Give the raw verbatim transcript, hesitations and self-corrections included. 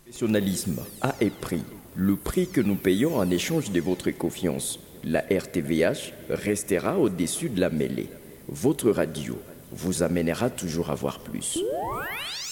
Professionnalisme a un prix. Le prix que nous payons en échange de votre confiance. La R T V H restera au-dessus de la mêlée. Votre radio vous amènera toujours à voir plus.